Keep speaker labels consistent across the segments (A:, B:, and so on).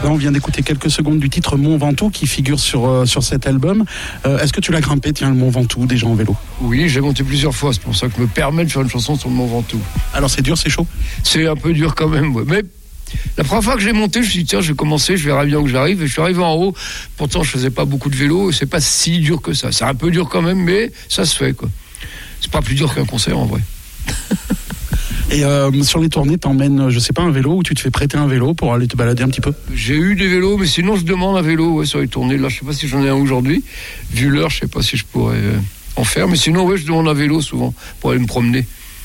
A: Là, on vient d'écouter quelques secondes du titre Mont Ventoux qui figure sur cet album. Est-ce que tu l'as grimpé, le Mont Ventoux, déjà en vélo?
B: Oui, j'ai monté plusieurs fois. C'est pour ça que je me permets de faire une chanson sur le Mont Ventoux.
A: Alors, c'est dur, c'est chaud?
B: C'est un peu dur quand même, ouais. Mais la première fois que j'ai monté, je me suis dit, tiens, je vais commencer, je verrai bien où j'arrive. Et je suis arrivé en haut. Pourtant, je faisais pas beaucoup de vélo. C'est pas si dur que ça. C'est un peu dur quand même, mais ça se fait, quoi. C'est pas plus dur qu'un concert, en vrai.
A: Et sur les tournées, t'emmènes, je sais pas, un vélo, ou tu te fais prêter un vélo pour aller te balader un petit peu?
B: J'ai eu des vélos, mais sinon, je demande un vélo, ouais, sur les tournées. Là, je sais pas si j'en ai un aujourd'hui. Vu l'heure, je sais pas si je pourrais en faire. Mais sinon, ouais, je demande un vélo souvent pour aller me promener.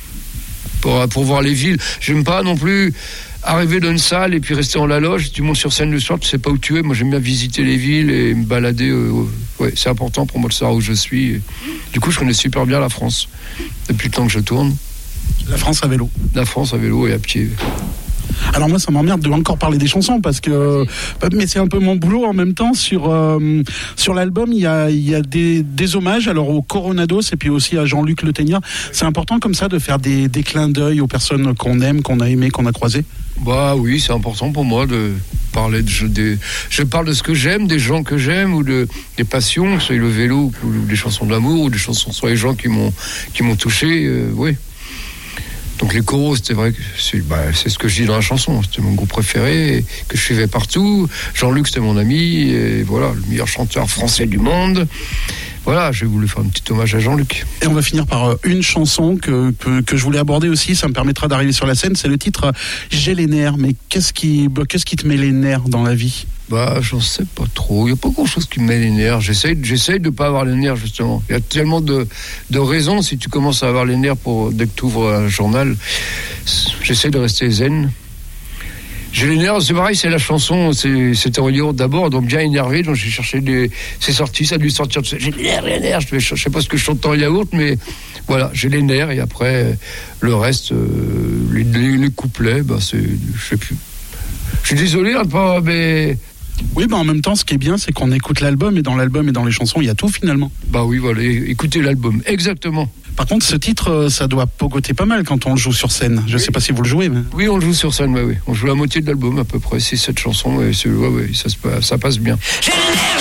B: Pour voir les villes. J'aime pas non plus arriver dans une salle et puis rester en la loge. Tu montes sur scène le soir, tu sais pas où tu es. Moi, j'aime bien visiter les villes et me balader. Ouais, c'est important pour moi de savoir où je suis. Et du coup, je connais super bien la France depuis le temps que je tourne.
A: La France à vélo.
B: La France à vélo et à pied.
A: Alors moi, ça m'emmerde de encore parler des chansons parce que, mais c'est un peu mon boulot en même temps. Sur l'album, il y a des hommages alors au Coronados et puis aussi à Jean-Luc Le Ténia. C'est important comme ça de faire des clins d'œil aux personnes qu'on aime, qu'on a aimées, qu'on a croisées.
B: Bah oui, c'est important pour moi de parler je parle de ce que j'aime, des gens que j'aime ou des passions, soit le vélo ou des chansons d'amour ou des chansons sur les gens qui m'ont touché. Oui. Donc les choros, c'était vrai que c'est ce que je dis dans la chanson. C'était mon groupe préféré, que je suivais partout. Jean-Luc, c'était mon ami, et voilà, le meilleur chanteur français du monde. Voilà, j'ai voulu faire un petit hommage à Jean-Luc. Et
A: on va finir par une chanson que je voulais aborder aussi, ça me permettra d'arriver sur la scène, c'est le titre J'ai les nerfs. Mais qu'est-ce qui te met les nerfs dans la vie?
B: J'en sais pas trop. Il n'y a pas grand-chose qui me met les nerfs. J'essaye de pas avoir les nerfs, justement. Il y a tellement de raisons si tu commences à avoir les nerfs dès que tu ouvres un journal. J'essaie de rester zen. J'ai les nerfs, c'est pareil, c'est la chanson, c'était en yaourt d'abord, donc bien énervé, donc j'ai cherché c'est sorti, ça a dû sortir, j'ai les nerfs, je sais pas ce que je chante en yaourt, mais voilà, j'ai les nerfs, et après, le reste, les couplets, je sais plus. Je suis désolé, mais...
A: Oui, en même temps, ce qui est bien, c'est qu'on écoute l'album, et dans l'album et dans les chansons, il y a tout finalement.
B: Oui, voilà, écoutez l'album, exactement.
A: Par contre, ce titre, ça doit pogoter pas mal quand on le joue sur scène. Je sais pas si vous le jouez, mais...
B: Oui, on le joue sur scène, oui. On joue la moitié de l'album, à peu près, 6-7 chansons, et ça passe bien. J'ai les nerfs,